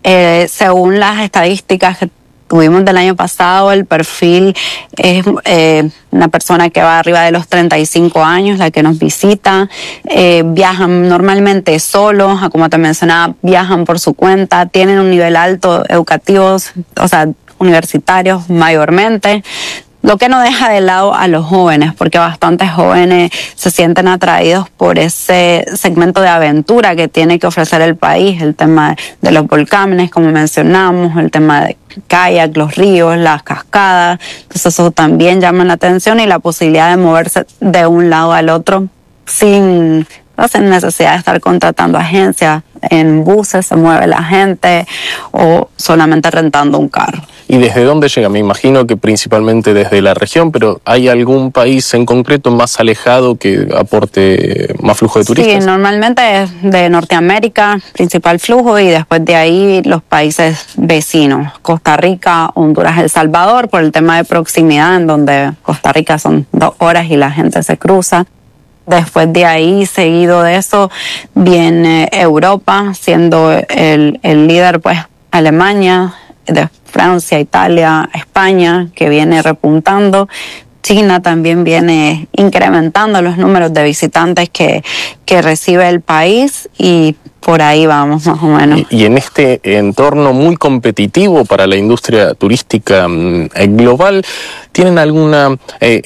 Según las estadísticas que tuvimos del año pasado, el perfil es una persona que va arriba de los 35 años, la que nos visita. Viajan normalmente solos, como te mencionaba, viajan por su cuenta, tienen un nivel alto educativo, o sea, universitarios mayormente. Lo que no deja de lado a los jóvenes, porque bastantes jóvenes se sienten atraídos por ese segmento de aventura que tiene que ofrecer el país, el tema de los volcanes, como mencionamos, el tema de kayak, los ríos, las cascadas. Entonces eso también llama la atención, y la posibilidad de moverse de un lado al otro sin necesidad de estar contratando agencias. En buses se mueve la gente, o solamente rentando un carro. ¿Y desde dónde llega? Me imagino que principalmente desde la región, pero ¿hay algún país en concreto más alejado que aporte más flujo de turistas? Sí, normalmente es de Norteamérica, principal flujo, y después de ahí los países vecinos, Costa Rica, Honduras, El Salvador, por el tema de proximidad, en donde Costa Rica son 2 horas y la gente se cruza. Después de ahí, seguido de eso, viene Europa, siendo el líder, pues, Alemania, de Francia, Italia, España, que viene repuntando. China también viene incrementando los números de visitantes que recibe el país, y por ahí vamos más o menos. Y en este entorno muy competitivo para la industria turística global, ¿tienen alguna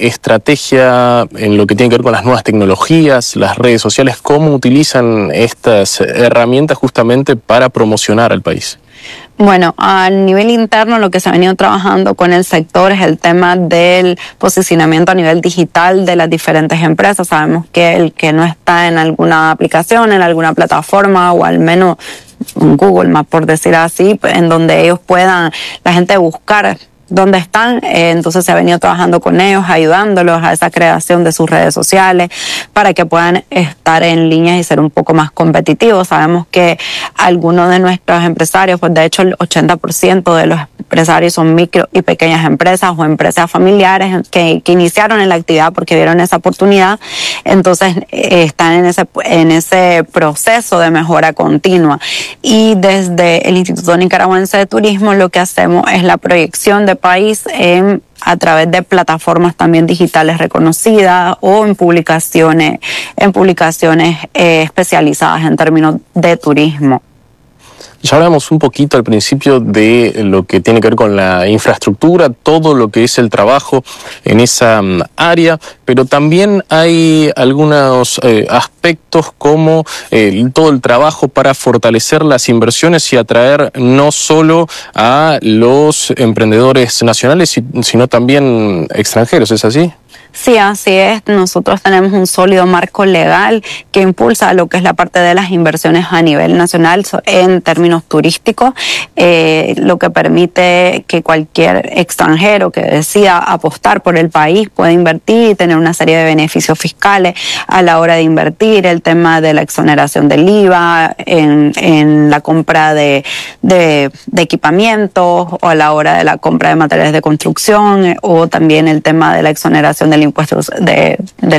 estrategia en lo que tiene que ver con las nuevas tecnologías, las redes sociales? ¿Cómo utilizan estas herramientas justamente para promocionar al país? Bueno, a nivel interno lo que se ha venido trabajando con el sector es el tema del posicionamiento a nivel digital de las diferentes empresas. Sabemos que el que no está en alguna aplicación, en alguna plataforma, o al menos en Google Maps, por decir así, en donde ellos puedan, la gente, buscar dónde están. Entonces se ha venido trabajando con ellos, ayudándolos a esa creación de sus redes sociales para que puedan estar en línea y ser un poco más competitivos. Sabemos que algunos de nuestros empresarios, pues de hecho el 80% de los empresarios son micro y pequeñas empresas o empresas familiares que iniciaron en la actividad porque vieron esa oportunidad. Entonces están en ese proceso de mejora continua. Y desde el Instituto Nicaragüense de Turismo lo que hacemos es la proyección de país a través de plataformas también digitales reconocidas, o en publicaciones especializadas en términos de turismo. Ya hablamos un poquito al principio de lo que tiene que ver con la infraestructura, todo lo que es el trabajo en esa área, pero también hay algunos aspectos como todo el trabajo para fortalecer las inversiones y atraer no solo a los emprendedores nacionales, sino también extranjeros, ¿es así? Sí, así es. Nosotros tenemos un sólido marco legal que impulsa lo que es la parte de las inversiones a nivel nacional en términos turísticos, lo que permite que cualquier extranjero que decida apostar por el país pueda invertir y tener una serie de beneficios fiscales a la hora de invertir. El tema de la exoneración del IVA en la compra de equipamientos, o a la hora de la compra de materiales de construcción, o también el tema de la exoneración del impuesto de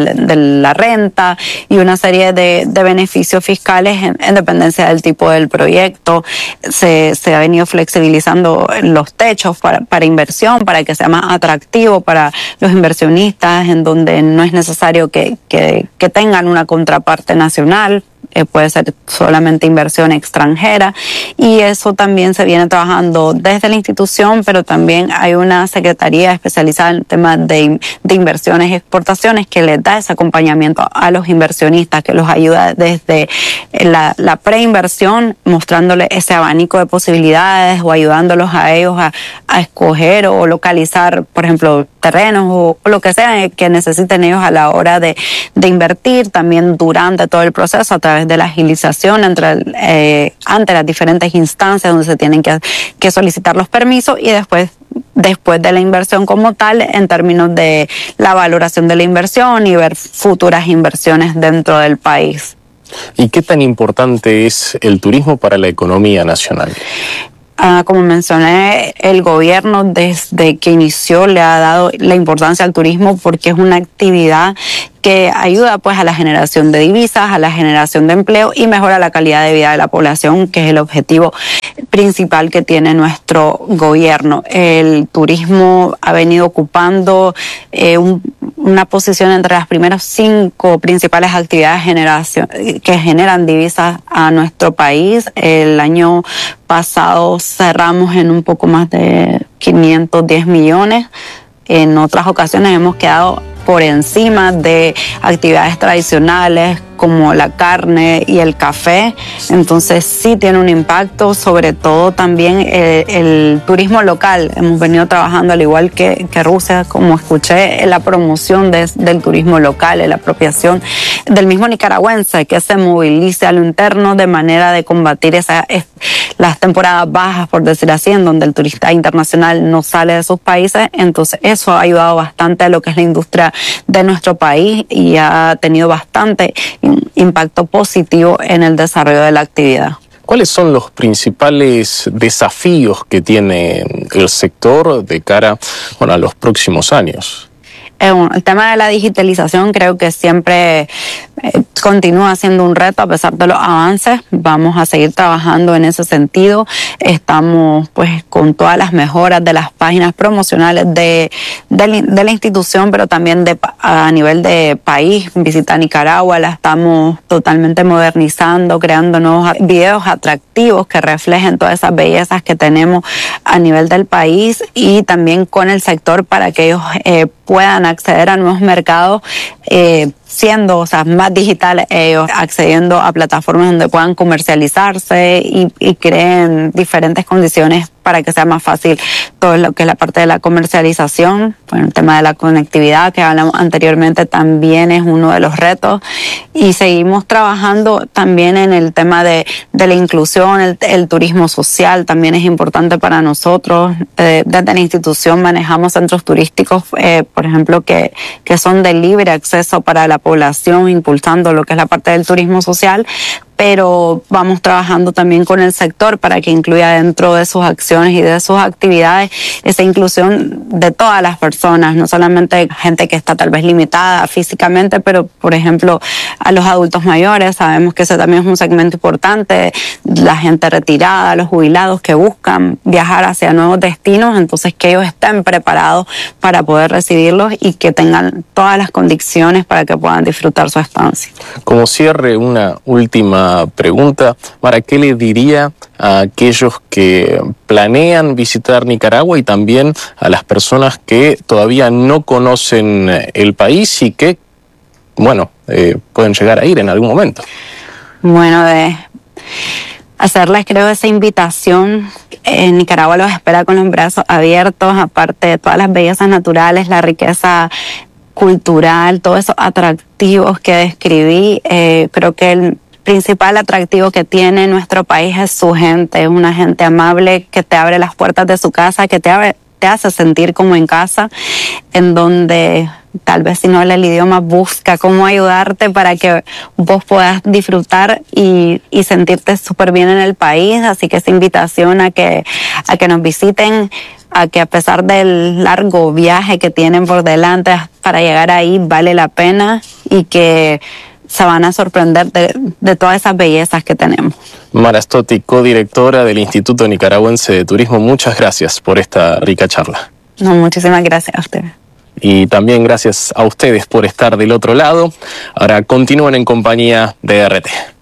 la renta, y una serie de beneficios fiscales en dependencia del tipo del proyecto. Se ha venido flexibilizando los techos para inversión, para que sea más atractivo para los inversionistas, en donde no es necesario que tengan una contraparte nacional. Puede ser solamente inversión extranjera, y eso también se viene trabajando desde la institución, pero también hay una secretaría especializada en temas de inversiones y exportaciones que les da ese acompañamiento a los inversionistas, que los ayuda desde la preinversión, mostrándoles ese abanico de posibilidades, o ayudándolos a ellos a escoger o localizar, por ejemplo, terrenos o lo que sea que necesiten ellos a la hora de invertir. También durante todo el proceso, a través de la agilización ante las diferentes instancias donde se tienen que solicitar los permisos, y después de la inversión como tal, en términos de la valoración de la inversión y ver futuras inversiones dentro del país. ¿Y qué tan importante es el turismo para la economía nacional? Como mencioné, el gobierno desde que inició le ha dado la importancia al turismo, porque es una actividad que ayuda pues a la generación de divisas, a la generación de empleo, y mejora la calidad de vida de la población, que es el objetivo principal que tiene nuestro gobierno. El turismo ha venido ocupando una posición entre las primeras 5 principales actividades que generan divisas a nuestro país. El año pasado cerramos en un poco más de 510 millones. En otras ocasiones hemos quedado por encima de actividades tradicionales como la carne y el café. Entonces sí tiene un impacto, sobre todo también el turismo local. Hemos venido trabajando, al igual que Rusia, como escuché, en la promoción del turismo local, en la apropiación del mismo nicaragüense que se movilice a lo interno de manera de combatir las temporadas bajas, por decir así, en donde el turista internacional no sale de sus países. Entonces eso ha ayudado bastante a lo que es la industria de nuestro país y ha tenido bastante impacto positivo en el desarrollo de la actividad. ¿Cuáles son los principales desafíos que tiene el sector de cara, a los próximos años? El tema de la digitalización creo que siempre continúa siendo un reto a pesar de los avances. Vamos a seguir trabajando en ese sentido. Estamos pues con todas las mejoras de las páginas promocionales de la institución, pero también a nivel de país. Visita Nicaragua la estamos totalmente modernizando, creando nuevos videos atractivos que reflejen todas esas bellezas que tenemos a nivel del país, y también con el sector para que ellos puedan acceder a nuevos mercados, siendo más digitales ellos, accediendo a plataformas donde puedan comercializarse y creen diferentes condiciones para que sea más fácil todo lo que es la parte de la comercialización. Bueno, el tema de la conectividad que hablamos anteriormente también es uno de los retos, y seguimos trabajando también en el tema de la inclusión. El turismo social también es importante para nosotros. Desde la institución manejamos centros turísticos, por ejemplo, que son de libre acceso para la población, impulsando lo que es la parte del turismo social, pero vamos trabajando también con el sector para que incluya dentro de sus acciones y de sus actividades esa inclusión de todas las personas, no solamente gente que está tal vez limitada físicamente, pero por ejemplo a los adultos mayores. Sabemos que ese también es un segmento importante, la gente retirada, los jubilados que buscan viajar hacia nuevos destinos, entonces que ellos estén preparados para poder recibirlos y que tengan todas las condiciones para que puedan disfrutar su estancia. Como cierre, una última pregunta. Mara, ¿qué le diría a aquellos que planean visitar Nicaragua y también a las personas que todavía no conocen el país y que, pueden llegar a ir en algún momento? Bueno, de hacerles, creo, esa invitación. Nicaragua los espera con los brazos abiertos, aparte de todas las bellezas naturales, la riqueza cultural, todos esos atractivos que describí. Creo que el principal atractivo que tiene nuestro país es su gente. Es una gente amable que te abre las puertas de su casa, que te hace sentir como en casa, en donde tal vez si no habla el idioma busca cómo ayudarte para que vos puedas disfrutar y sentirte súper bien en el país. Así que esa invitación a que nos visiten, a que a pesar del largo viaje que tienen por delante para llegar ahí vale la pena, y que se van a sorprender de todas esas bellezas que tenemos. Mara Stotti, codirectora del Instituto Nicaragüense de Turismo, muchas gracias por esta rica charla. No, muchísimas gracias a ustedes. Y también gracias a ustedes por estar del otro lado. Ahora continúen en compañía de RT.